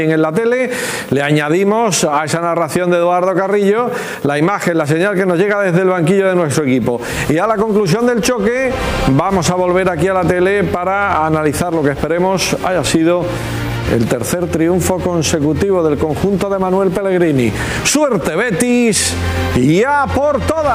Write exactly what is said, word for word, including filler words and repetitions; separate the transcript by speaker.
Speaker 1: En la tele le añadimos a esa narración de Eduardo Carrillo la imagen, la señal que nos llega desde el banquillo de nuestro equipo. Y a la conclusión del choque vamos a volver aquí a la tele para analizar lo que esperemos haya sido el tercer triunfo consecutivo del conjunto de Manuel Pellegrini. ¡Suerte, Betis! ¡Y a por todas!